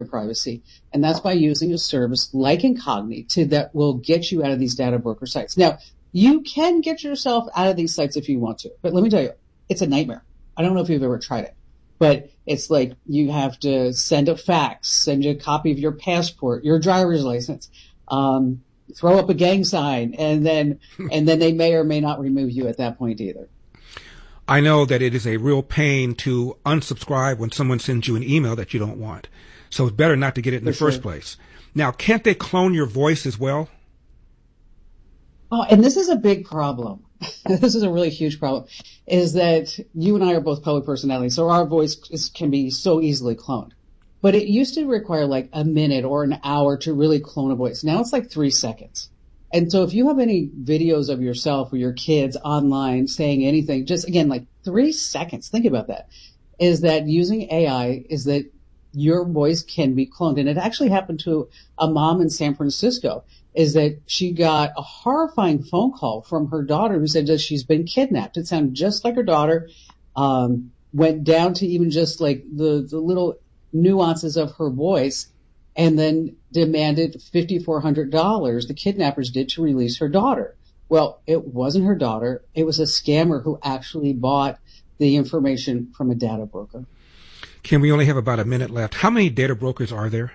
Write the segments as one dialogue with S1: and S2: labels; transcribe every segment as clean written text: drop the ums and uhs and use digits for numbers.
S1: privacy. And that's by using a service like Incogni that will get you out of these data broker sites. Now, you can get yourself out of these sites if you want to, but let me tell you, it's a nightmare. I don't know if you've ever tried it, but it's like you have to send a fax, send you a copy of your passport, your driver's license, throw up a gang sign, and then they may or may not remove you at that point either.
S2: I know that it is a real pain to unsubscribe when someone sends you an email that you don't want. So it's better not to get it in the first place. Now, can't they clone your voice as well?
S1: Oh, and this is a big problem. This is a really huge problem, is that you and I are both public personalities, so our voice can be so easily cloned. But it used to require like a minute or an hour to really clone a voice. Now it's like 3 seconds. And so if you have any videos of yourself or your kids online saying anything, just again, like 3 seconds, think about that, is that using AI is that your voice can be cloned. And it actually happened to a mom in San Francisco, is that she got a horrifying phone call from her daughter who said that she's been kidnapped. It sounded just like her daughter, went down to even just like the little nuances of her voice, and then demanded $5,400, the kidnappers did, to release her daughter. Well, it wasn't her daughter. It was a scammer who actually bought the information from a data broker.
S2: Kim, we only have about a minute left. How many data brokers are there?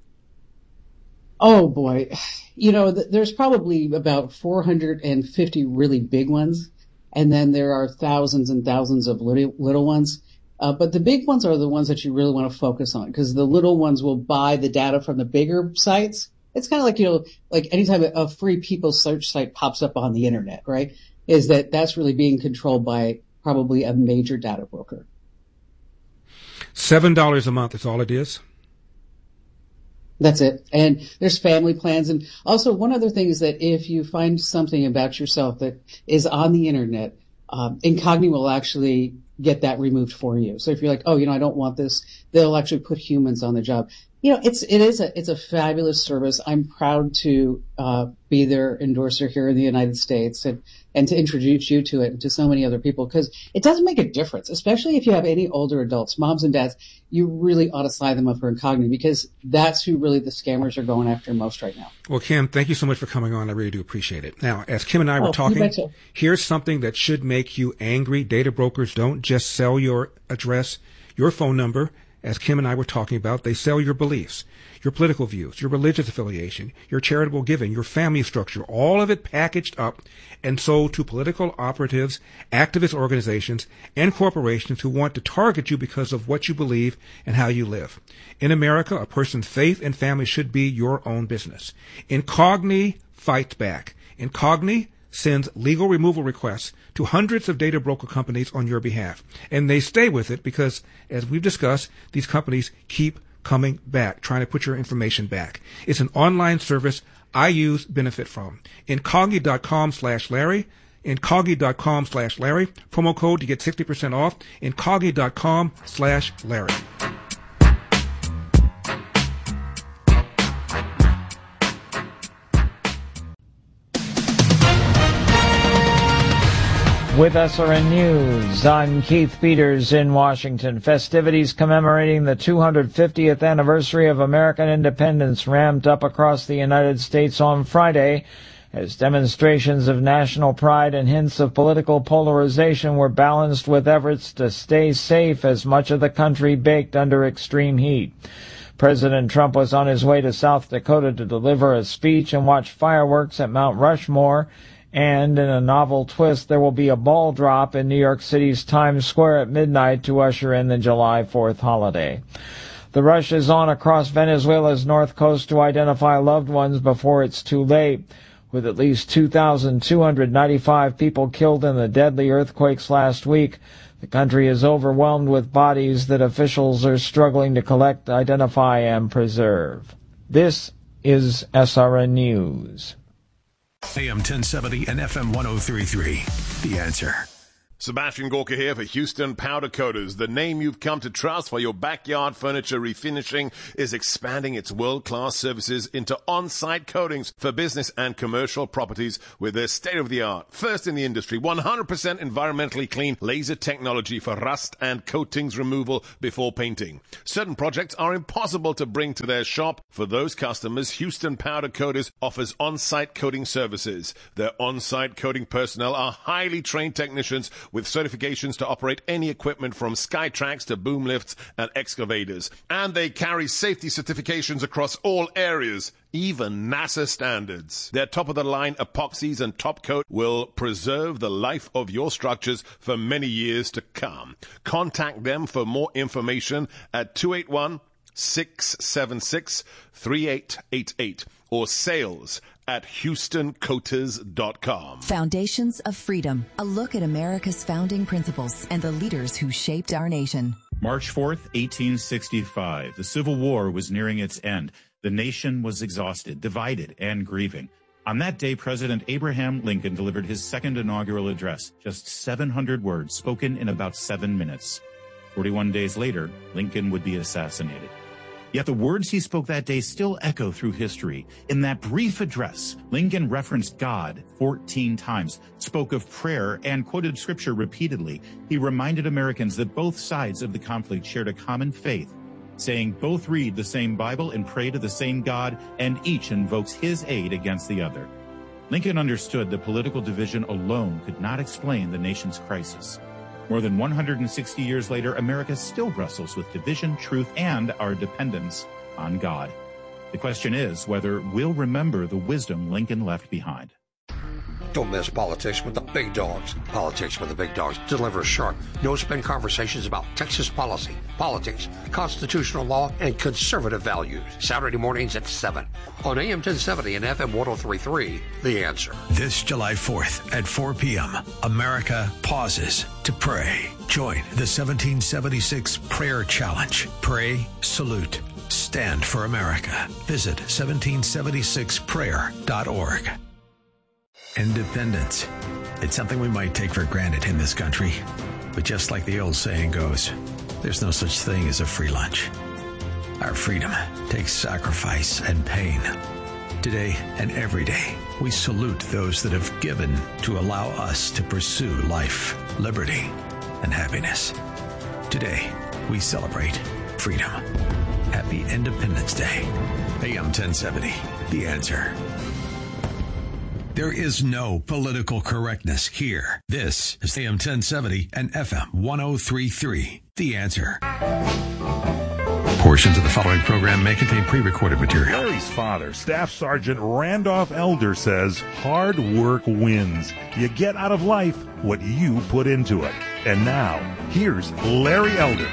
S1: Oh, boy. There's probably about 450 really big ones, and then there are thousands and thousands of little ones. But the big ones are the ones that you really want to focus on, because the little ones will buy the data from the bigger sites. It's kind of like, like anytime a free people search site pops up on the internet, right? That's really being controlled by probably a major data broker.
S2: $7 a month is all it is.
S1: That's it. And there's family plans. And also one other thing is that if you find something about yourself that is on the internet, Incogni will actually get that removed for you. So if you're like, oh, I don't want this, they'll actually put humans on the job. It's a fabulous service. I'm proud to be their endorser here in the United States and to introduce you to it and to so many other people, because it doesn't make a difference, especially if you have any older adults, moms and dads. You really ought to sign them up for Incogni, because that's who really the scammers are going after most right now.
S2: Well, Kim, thank you so much for coming on. I really do appreciate it. Now, as Kim and I were talking, here's something that should make you angry. Data brokers don't just sell your address, your phone number. As Kim and I were talking about, they sell your beliefs, your political views, your religious affiliation, your charitable giving, your family structure, all of it packaged up and sold to political operatives, activist organizations, and corporations who want to target you because of what you believe and how you live. In America, a person's faith and family should be your own business. Incogni fights back. Incogni sends legal removal requests to hundreds of data broker companies on your behalf. And they stay with it because, as we've discussed, these companies keep coming back, trying to put your information back. It's an online service I use, benefit from. Incogni.com/Larry. Incogni.com/Larry. Promo code to get 60% off. Incogni.com/Larry.
S3: With SRN News, I'm Keith Peters in Washington. Festivities commemorating the 250th anniversary of American independence ramped up across the United States on Friday as demonstrations of national pride and hints of political polarization were balanced with efforts to stay safe as much of the country baked under extreme heat. President Trump was on his way to South Dakota to deliver a speech and watch fireworks at Mount Rushmore. And in a novel twist, there will be a ball drop in New York City's Times Square at midnight to usher in the July 4th holiday. The rush is on across Venezuela's north coast to identify loved ones before it's too late. With at least 2,295 people killed in the deadly earthquakes last week, the country is overwhelmed with bodies that officials are struggling to collect, identify, and preserve. This is SRN News.
S4: AM 1070 and FM 103.3. The Answer. Sebastian Gorka here for Houston Powder Coaters. The name you've come to trust for your backyard furniture refinishing is expanding its world-class services into on-site coatings for business and commercial properties with their state-of-the-art, first in the industry, 100% environmentally clean laser technology for rust and coatings removal before painting. Certain projects are impossible to bring to their shop. For those customers, Houston Powder Coaters offers on-site coating services. Their on-site coating personnel are highly trained technicians with certifications to operate any equipment from Skytrax to boom lifts and excavators. And they carry safety certifications across all areas, even NASA standards. Their top-of-the-line epoxies and top coat will preserve the life of your structures for many years to come. Contact them for more information at 281-676-3888 or sales@HoustonCoaters.com.
S5: Foundations of Freedom, a look at America's founding principles and the leaders who shaped our nation.
S6: March 4th, 1865. The Civil War was nearing its end. The nation was exhausted, divided, and grieving. On that day, President Abraham Lincoln delivered his second inaugural address, just 700 words spoken in about 7 minutes. 41 days later, Lincoln would be assassinated. Yet the words he spoke that day still echo through history. In that brief address, Lincoln referenced God 14 times, spoke of prayer, and quoted scripture repeatedly. He reminded Americans that both sides of the conflict shared a common faith, saying both read the same Bible and pray to the same God, and each invokes his aid against the other. Lincoln understood that political division alone could not explain the nation's crisis. More than 160 years later, America still wrestles with division, truth, and our dependence on God. The question is whether we'll remember the wisdom Lincoln left behind.
S7: Don't miss Politics with the Big Dogs. Politics with the Big Dogs delivers sharp, no-spin conversations about Texas policy, politics, constitutional law, and conservative values. Saturday mornings at 7 on AM 1070 and FM 103.3, The Answer.
S8: This July 4th at 4 p.m., America pauses to pray. Join the 1776 Prayer Challenge. Pray, salute, stand for America. Visit 1776prayer.org. Independence. It's something we might take for granted in this country. But just like the old saying goes, there's no such thing as a free lunch. Our freedom takes sacrifice and pain. Today and every day, we salute those that have given to allow us to pursue life, liberty, and happiness. Today, we celebrate freedom. Happy Independence Day. AM 1070, The Answer. There is no political correctness here. This is AM 1070 and FM 103.3. The Answer. Portions of the following program may contain pre-recorded material.
S9: Larry's father, Staff Sergeant Randolph Elder, says hard work wins. You get out of life what you put into it. And now, here's Larry Elder.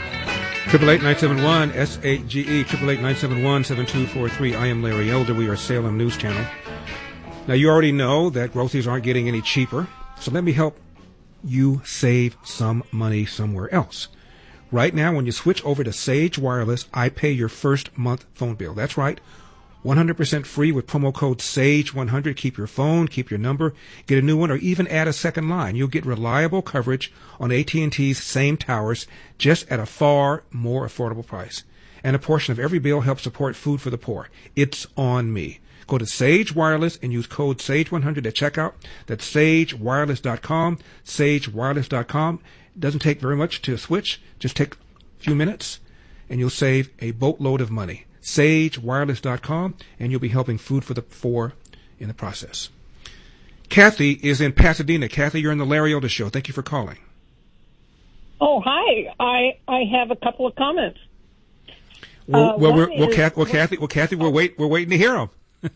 S2: 888-971-SAGE, 888-971-7243. I am Larry Elder. We are Salem News Channel. Now, you already know that groceries aren't getting any cheaper, so let me help you save some money somewhere else. Right now, when you switch over to Sage Wireless, I pay your first month phone bill. That's right, 100% free with promo code SAGE100. Keep your phone, keep your number, get a new one, or even add a second line. You'll get reliable coverage on AT&T's same towers, just at a far more affordable price. And a portion of every bill helps support food for the poor. It's on me. Go to Sage Wireless and use code SAGE100 at checkout. That's sagewireless.com, sagewireless.com. It doesn't take very much to switch. Just take a few minutes, and you'll save a boatload of money. sagewireless.com, and you'll be helping food for the poor in the process. Kathy is in Pasadena. Kathy, you're in the Larry Elder Show. Thank you for calling.
S10: Oh, hi. I have a couple of comments.
S2: Kathy, we're waiting to hear them.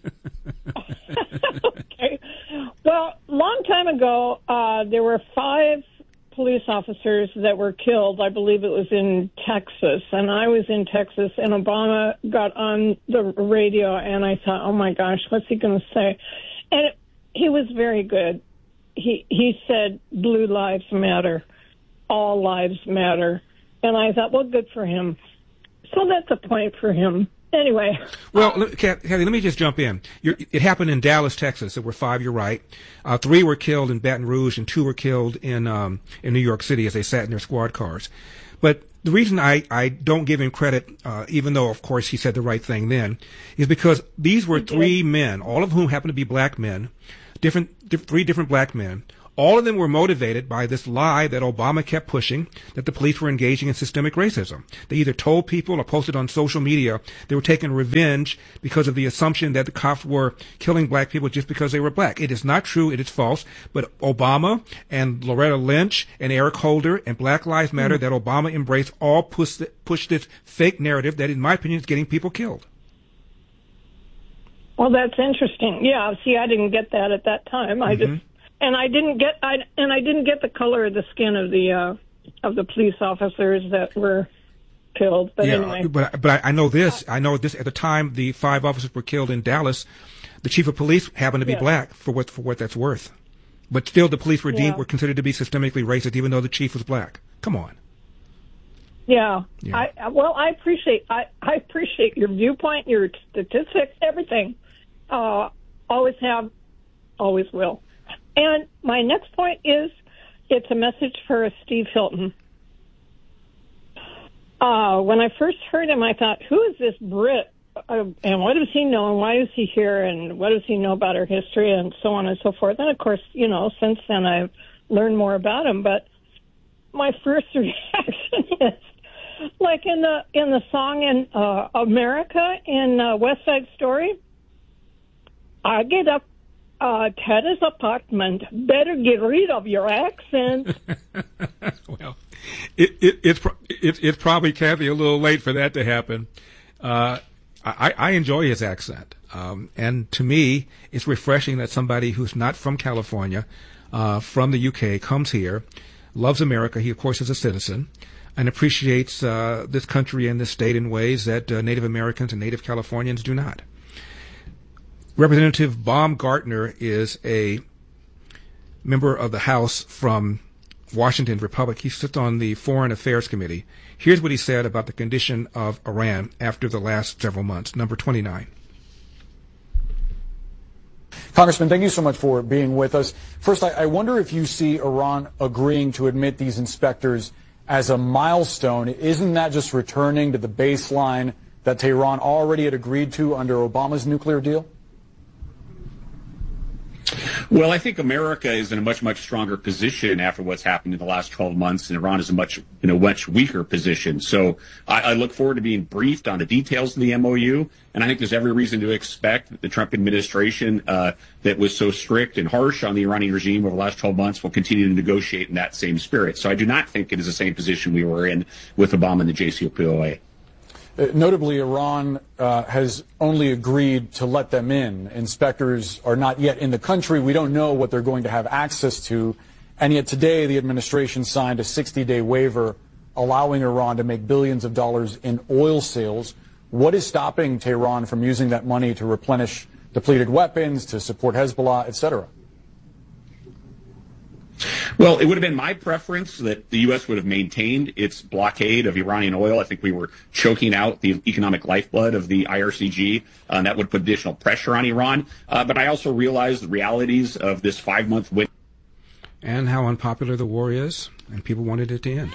S10: Okay. Well, a long time ago, there were 5 police officers that were killed. I believe it was in Texas, and I was in Texas, and Obama got on the radio, and I thought, oh my gosh, what's he going to say? And he was very good. He said, blue lives matter, all lives matter, and I thought, well, good for him. So that's a point for him. anyway.
S2: Well, Kathy, let me just jump in. It happened in Dallas, Texas. There were 5, you're right. 3 were killed in Baton Rouge and 2 were killed in New York City as they sat in their squad cars. But the reason I don't give him credit, even though, of course, he said the right thing then, is because these were 3 men, all of whom happened to be black men, 3 different black men. All of them were motivated by this lie that Obama kept pushing, that the police were engaging in systemic racism. They either told people or posted on social media they were taking revenge because of the assumption that the cops were killing black people just because they were black. It is not true. It is false. But Obama and Loretta Lynch and Eric Holder and Black Lives Matter that Obama embraced all push this fake narrative that, in my opinion, is getting people killed.
S10: Well, that's interesting. Yeah, see, I didn't get that at that time. I didn't get the color of the skin of the police officers that were killed. But anyway,
S2: but I know this. I know this. At the time the 5 officers were killed in Dallas, the chief of police happened to be black. For what that's worth. But still, the police were considered to be systemically racist, even though the chief was black. Come on.
S10: Yeah. I appreciate your viewpoint, your statistics, everything. Always have, always will. And my next point is, it's a message for Steve Hilton. When I first heard him, I thought, who is this Brit? And what does he know? And why is he here? And what does he know about our history? And so on and so forth. And of course, since then I've learned more about him. But my first reaction is, like in the song in America in West Side Story, I get up. Teddy's apartment. Better get rid of your accent.
S2: Well, it's probably, Kathy, a little late for that to happen. I enjoy his accent, and to me, it's refreshing that somebody who's not from California, from the UK, comes here, loves America. He, of course, is a citizen, and appreciates this country and this state in ways that Native Americans and Native Californians do not. Representative Baumgartner is a member of the House from Washington Republic. He sits on the Foreign Affairs Committee. Here's what he said about the condition of Iran after the last several months. Number 29.
S11: Congressman, thank you so much for being with us. First, I wonder if you see Iran agreeing to admit these inspectors as a milestone. Isn't that just returning to the baseline that Tehran already had agreed to under Obama's nuclear deal?
S12: Well, I think America is in a much stronger position after what's happened in the last 12 months, and Iran is in a much weaker position. So I look forward to being briefed on the details of the MOU, and I think there's every reason to expect that the Trump administration that was so strict and harsh on the Iranian regime over the last 12 months will continue to negotiate in that same spirit. So I do not think it is the same position we were in with Obama and the JCPOA.
S11: Notably, Iran has only agreed to let them in. Inspectors are not yet in the country. We don't know what they're going to have access to. And yet today, the administration signed a 60-day waiver allowing Iran to make billions of dollars in oil sales. What is stopping Tehran from using that money to replenish depleted weapons, to support Hezbollah, et cetera?
S12: Well, it would have been my preference that the U.S. would have maintained its blockade of Iranian oil. I think we were choking out the economic lifeblood of the IRCG, and that would put additional pressure on Iran. But I also realize the realities of this 5-month window.
S2: And how unpopular the war is, and people wanted it to end.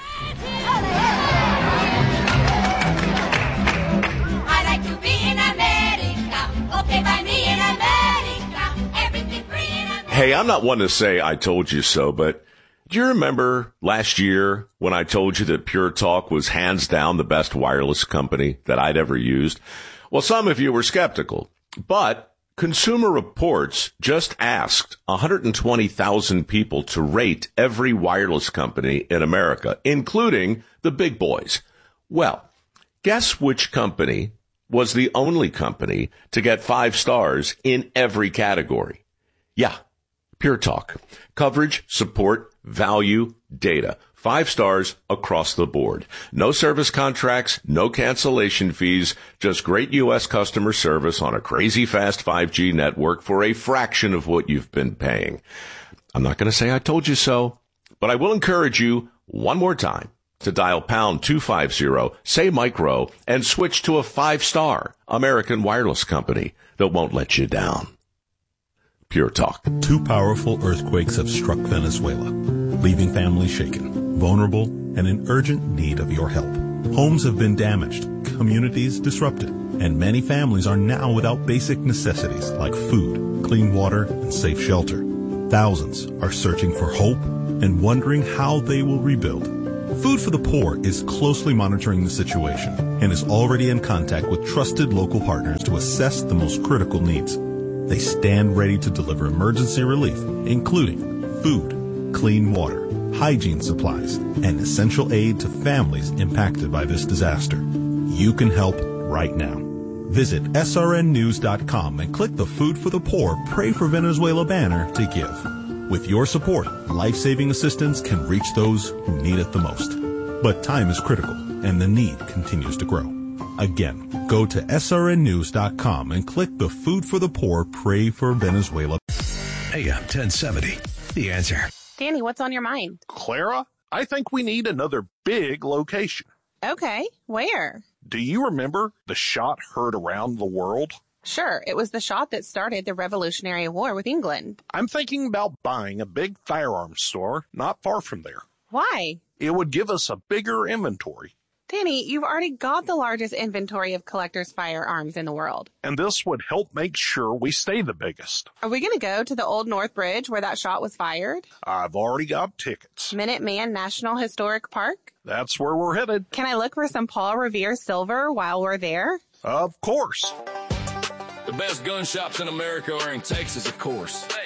S13: I like to be in America. Okay, by me in America. Everything free in America.
S4: Hey, I'm not one to say I told you so, but do you remember last year when I told you that Pure Talk was hands down the best wireless company that I'd ever used? Well, some of you were skeptical, but Consumer Reports just asked 120,000 people to rate every wireless company in America, including the big boys. Well, guess which company was the only company to get 5 stars in every category? Yeah, Pure Talk. Coverage, support, value, data. 5 stars across the board. No service contracts, no cancellation fees, just great U.S. customer service on a crazy fast 5G network for a fraction of what you've been paying. I'm not going to say I told you so, but I will encourage you one more time
S14: to dial pound 250, say micro, and switch to a 5-star American wireless company that won't let you down. Pure Talk.
S15: 2 powerful earthquakes have struck Venezuela, leaving families shaken, vulnerable, and in urgent need of your help. Homes have been damaged, communities disrupted, and many families are now without basic necessities like food, clean water, and safe shelter. Thousands are searching for hope and wondering how they will rebuild. Food for the Poor is closely monitoring the situation and is already in contact with trusted local partners to assess the most critical needs. They stand ready to deliver emergency relief, including food, clean water, hygiene supplies, and essential aid to families impacted by this disaster. You can help right now. Visit srnnews.com and click the Food for the Poor Pray for Venezuela banner to give. With your support, life-saving assistance can reach those who need it the most. But time is critical, and the need continues to grow. Again, go to srnnews.com and click the Food for the Poor Pray for Venezuela.
S8: AM 1070, The Answer.
S16: Danny, what's on your mind?
S17: Clara, I think we need another big location.
S16: Okay, where?
S17: Do you remember the shot heard around the world?
S16: Sure, it was the shot that started the Revolutionary War with England.
S17: I'm thinking about buying a big firearms store not far from there.
S16: Why?
S17: It would give us a bigger inventory.
S16: Danny, you've already got the largest inventory of collectors' firearms in the world.
S17: And this would help make sure we stay the biggest.
S16: Are we going to go to the Old North Bridge where that shot was fired?
S17: I've already got tickets.
S16: Minuteman National Historic Park?
S17: That's where we're headed.
S16: Can I look for some Paul Revere silver while we're there?
S17: Of course.
S18: The best gun shops in America are in Texas, of course.